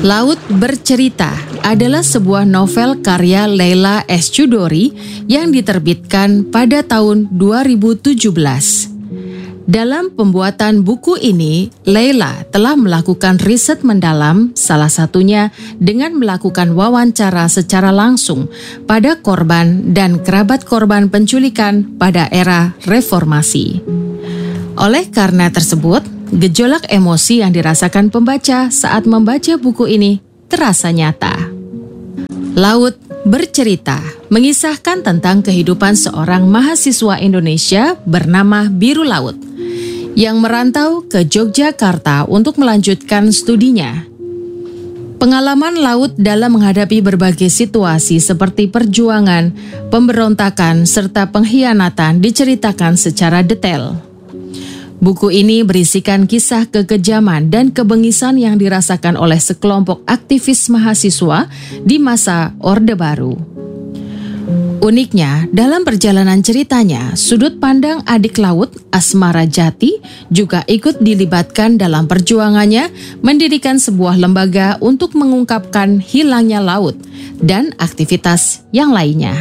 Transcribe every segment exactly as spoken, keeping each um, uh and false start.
Laut Bercerita adalah sebuah novel karya Leila S. Chudori yang diterbitkan pada tahun dua ribu tujuh belas. Dalam pembuatan buku ini, Leila telah melakukan riset mendalam, salah satunya dengan melakukan wawancara secara langsung pada korban dan kerabat korban penculikan pada era reformasi. Oleh karena tersebut, gejolak emosi yang dirasakan pembaca saat membaca buku ini terasa nyata. Laut Bercerita mengisahkan tentang kehidupan seorang mahasiswa Indonesia bernama Biru Laut yang merantau ke Yogyakarta untuk melanjutkan studinya. Pengalaman Laut dalam menghadapi berbagai situasi seperti perjuangan, pemberontakan, serta pengkhianatan diceritakan secara detail. Buku ini berisikan kisah kekejaman dan kebengisan yang dirasakan oleh sekelompok aktivis mahasiswa di masa Orde Baru. Uniknya, dalam perjalanan ceritanya, sudut pandang adik Laut, Asmara Jati, juga ikut dilibatkan dalam perjuangannya mendirikan sebuah lembaga untuk mengungkapkan hilangnya laut dan aktivitas yang lainnya.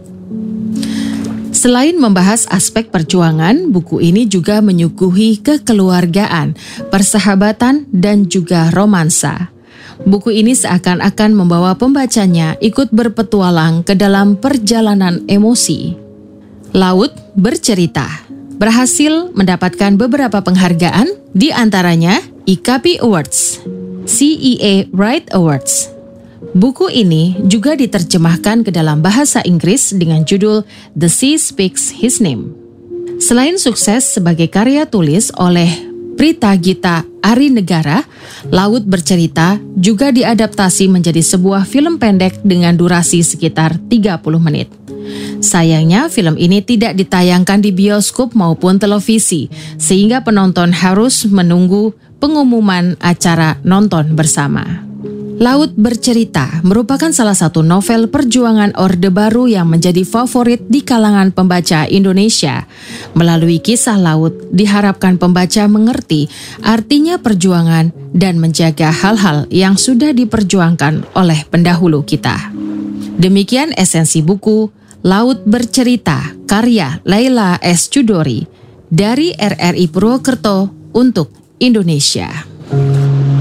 Selain membahas aspek perjuangan, buku ini juga menyuguhi kekeluargaan, persahabatan, dan juga romansa. Buku ini seakan-akan membawa pembacanya ikut berpetualang ke dalam perjalanan emosi. Laut Bercerita berhasil mendapatkan beberapa penghargaan, di antaranya I K P Awards, C E A Wright Awards. Buku ini juga diterjemahkan ke dalam bahasa Inggris dengan judul The Sea Speaks His Name. Selain sukses sebagai karya tulis oleh Prita Gita Arinegara, Laut Bercerita juga diadaptasi menjadi sebuah film pendek dengan durasi sekitar tiga puluh menit. Sayangnya film ini tidak ditayangkan di bioskop maupun televisi, sehingga penonton harus menunggu pengumuman acara nonton bersama. Laut Bercerita merupakan salah satu novel perjuangan Orde Baru yang menjadi favorit di kalangan pembaca Indonesia. Melalui kisah Laut, diharapkan pembaca mengerti artinya perjuangan dan menjaga hal-hal yang sudah diperjuangkan oleh pendahulu kita. Demikian esensi buku Laut Bercerita karya Leila S. Chudori dari R R I Purwokerto untuk Indonesia.